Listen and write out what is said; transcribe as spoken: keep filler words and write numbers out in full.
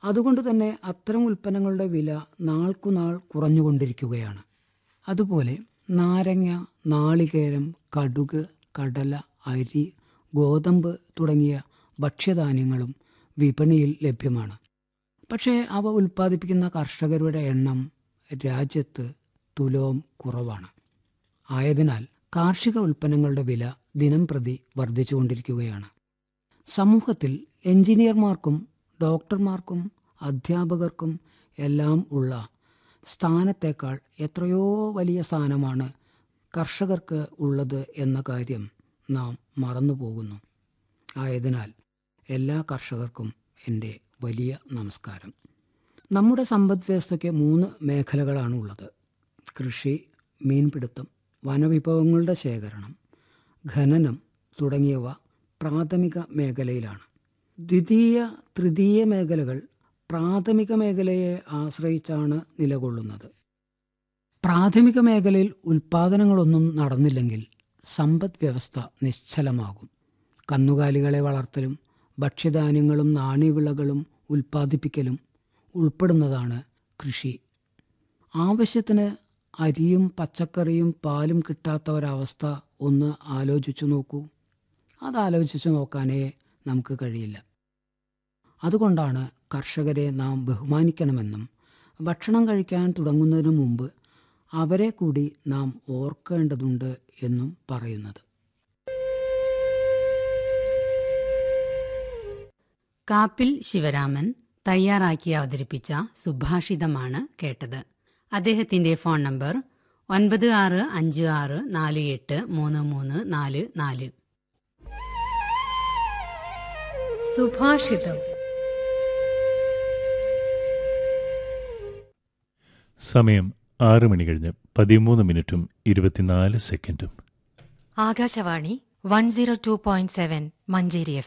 അതുകൊണ്ട് തന്നെ അത്തരം ഉൽപ്പന്നങ്ങളുടെ വില നാൾക്കുനാൾ കുറഞ്ഞുകൊണ്ടിരിക്കുകയാണ്. അതുപോലെ നാരങ്ങ, നാളികേരം, കടുക്, കടല, അരി, ഗോതമ്പ് തുടങ്ങിയ ഭക്ഷ്യധാന്യങ്ങളും വിപണിയിൽ ലഭ്യമാണ്. പക്ഷേ അവ ഉൽപ്പാദിപ്പിക്കുന്ന കർഷകരുടെ എണ്ണം രാജ്യത്ത് തുലോം കുറവാണ്. ആയതിനാൽ കാർഷിക ഉൽപ്പന്നങ്ങളുടെ വില ദിനം പ്രതി വർദ്ധിച്ചുകൊണ്ടിരിക്കുകയാണ്. സമൂഹത്തിൽ എഞ്ചിനീയർമാർക്കും ഡോക്ടർമാർക്കും അധ്യാപകർക്കും എല്ലാം ഉള്ള സ്ഥാനത്തേക്കാൾ എത്രയോ വലിയ സ്ഥാനമാണ് കർഷകർക്ക് ഉള്ളത് എന്ന കാര്യം നാം മറന്നുപോകുന്നു. ആയതിനാൽ എല്ലാ കർഷകർക്കും എൻ്റെ വലിയ നമസ്കാരം. നമ്മുടെ സമ്പദ് വ്യവസ്ഥയ്ക്ക് മൂന്ന് മേഖലകളാണുള്ളത്: കൃഷി, മീൻപിടുത്തം, വനവിഭവങ്ങളുടെ ശേഖരണം, ഖനനം തുടങ്ങിയവ പ്രാഥമിക മേഖലയിലാണ്. ദ്വിതീയ, തൃതീയ മേഖലകൾ പ്രാഥമിക മേഖലയെ ആശ്രയിച്ചാണ് നിലകൊള്ളുന്നത്. പ്രാഥമിക മേഖലയിൽ ഉൽപ്പാദനങ്ങളൊന്നും നടന്നില്ലെങ്കിൽ സമ്പദ് വ്യവസ്ഥ നിശ്ചലമാകും. കന്നുകാലികളെ വളർത്തലും ഭക്ഷ്യധാന്യങ്ങളും നാണ്യവിളകളും ഉൽപ്പാദിപ്പിക്കലും ഉൾപ്പെടുന്നതാണ് കൃഷി. ആവശ്യത്തിന് അരിയും പച്ചക്കറിയും പാലും കിട്ടാത്ത ഒരവസ്ഥ ഒന്ന് ആലോചിച്ചു നോക്കൂ. അതാലോചിച്ചു നോക്കാനേ നമുക്ക് കഴിയില്ല. അതുകൊണ്ടാണ് കർഷകരെ നാം ബഹുമാനിക്കണമെന്നും ഭക്ഷണം കഴിക്കാൻ തുടങ്ങുന്നതിന് മുമ്പ് അവരെ കൂടി നാം ഓർക്കേണ്ടതുണ്ട് എന്നും പറയുന്നത്. കാപ്പിൽ ശിവരാമൻ തയ്യാറാക്കി അവതരിപ്പിച്ച സുഭാഷിതമാണ് കേട്ടത്. അദ്ദേഹത്തിന്റെ ഫോൺ നമ്പർ ഒൻപത് ആറ് അഞ്ച് ആറ് നാല് എട്ട് മൂന്ന് മൂന്ന് നാല് നാല്. സുഭാഷിതം. സമയം ആറ് മണി കഴിഞ്ഞ് പതിമൂന്ന് മിനിറ്റും ഇരുപത്തിനാല് സെക്കൻഡും. Akashvani one zero two point seven Manjeri F